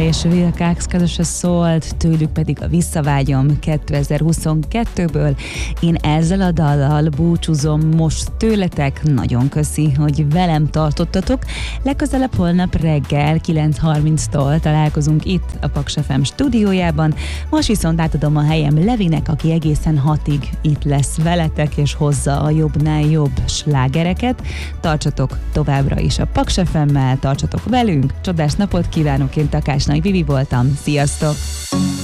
és Wilcox közösen szólt, tőlük pedig a Visszavágyom 2022-ből. Én ezzel a dallal búcsúzom most tőletek, nagyon köszi, hogy velem tartottatok. Legközelebb holnap reggel 9:30-tól találkozunk itt a Paks FM stúdiójában. Most viszont átadom a helyem Levinek, aki egészen 6-ig itt lesz veletek, és hozza a jobbnál jobb slágereket. Tartsatok továbbra is a Paks FM-mel, tartsatok velünk, csodás napot kívánok, én Takács Nagy Vivi voltam, sziasztok!